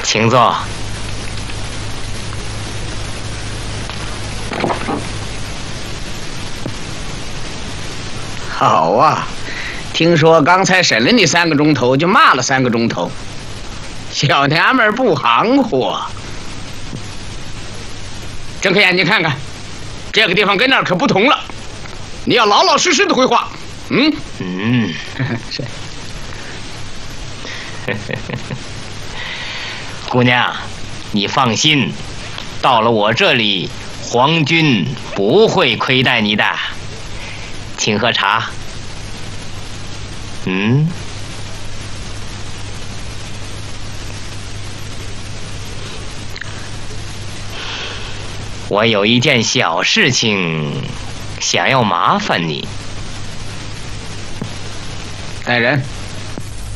请坐。 好啊，听说刚才审了你3个钟头，就骂了3个钟头，小娘们儿不含糊。睁开眼睛看看，这个地方跟那儿可不同了，你要老老实实的回话。是。 姑娘，你放心，到了我这里，皇军不会亏待你的。请喝茶。我有一件小事情，想要麻烦你。 带人。